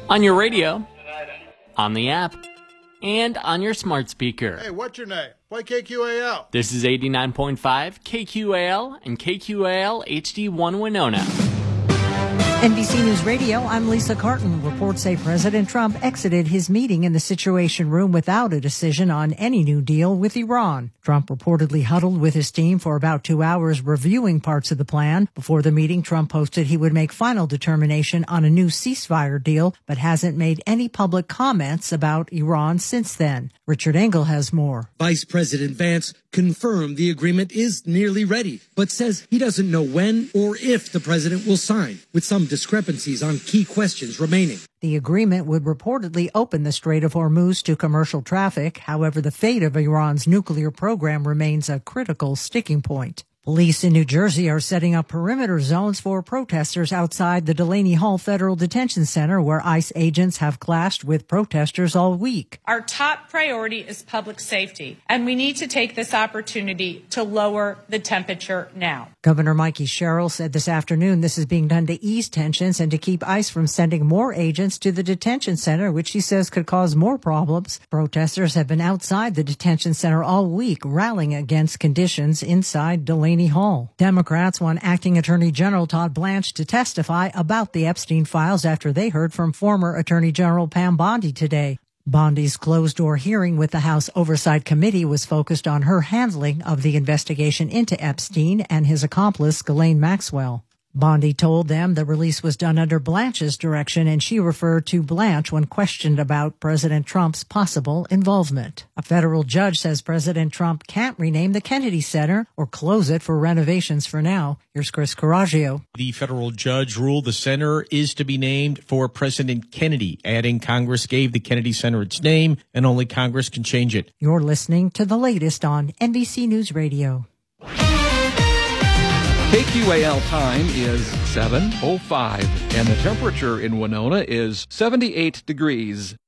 On your radio, on the app, and on your smart speaker. Hey, what's your name? Play KQAL. This is 89.5 KQAL and KQAL HD1 Winona. NBC News Radio, I'm Lisa Carton. Reports say President Trump exited his meeting in the Situation Room without a decision on any new deal with Iran. Trump reportedly huddled with his team for about 2 hours reviewing parts of the plan. Before the meeting, Trump posted he would make final determination on a new ceasefire deal, but hasn't made any public comments about Iran since then. Richard Engel has more. Vice President Vance confirmed the agreement is nearly ready, but says he doesn't know when or if the president will sign, with some discrepancies on key questions remaining. The agreement would reportedly open the Strait of Hormuz to commercial traffic. However, the fate of Iran's nuclear program remains a critical sticking point. Police in New Jersey are setting up perimeter zones for protesters outside the Delaney Hall Federal Detention Center, where ICE agents have clashed with protesters all week. Our top priority is public safety, and we need to take this opportunity to lower the temperature now. Governor Mikey Sherrill said this afternoon this is being done to ease tensions and to keep ICE from sending more agents to the detention center, which he says could cause more problems. Protesters have been outside the detention center all week, rallying against conditions inside Delaney Hall. Democrats want Acting Attorney General Todd Blanche to testify about the Epstein files after they heard from former Attorney General Pam Bondi today. Bondi's closed-door hearing with the House Oversight Committee was focused on her handling of the investigation into Epstein and his accomplice, Ghislaine Maxwell. Bondi told them the release was done under Blanche's direction, and she referred to Blanche when questioned about President Trump's possible involvement. A federal judge says President Trump can't rename the Kennedy Center or close it for renovations for now. Here's Chris Coraggio. The federal judge ruled the center is to be named for President Kennedy, adding Congress gave the Kennedy Center its name, and only Congress can change it. You're listening to the latest on NBC News Radio. KQAL time is 7:05, and the temperature in Winona is 78 degrees.